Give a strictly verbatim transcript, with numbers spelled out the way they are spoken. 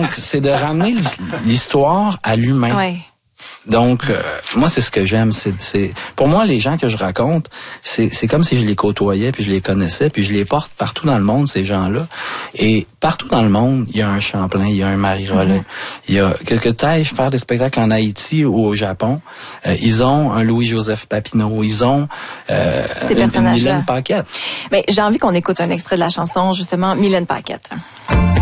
Donc, c'est de ramener l'histoire à l'humain. Ouais. Donc, euh, moi, c'est ce que j'aime. C'est, c'est, pour moi, les gens que je raconte, c'est, c'est comme si je les côtoyais, puis je les connaissais, puis je les porte partout dans le monde, ces gens-là. Et partout dans le monde, il y a un Champlain, il y a un Marie-Rollet. Mm-hmm. Il y a quelque taille faire des spectacles en Haïti ou au Japon. Euh, ils ont un Louis-Joseph Papineau. Ils ont euh, ces une, une personnages-là. Mylène Paquette. Mais j'ai envie qu'on écoute un extrait de la chanson, justement, Mylène Paquette.